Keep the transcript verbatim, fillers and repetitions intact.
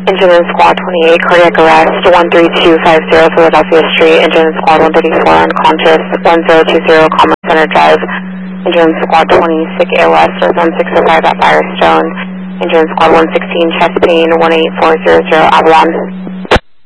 Engine in Squad twenty-eight, cardiac arrest, one three two five zero Philadelphia Street. Engine in Squad one thirty-four, unconscious, one zero two zero Commerce Center Drive. Engine in Squad twenty, sick A L S, or one six zero five at Firestone. Engine in Squad one sixteen, chest pain, one eight four zero zero Avalon.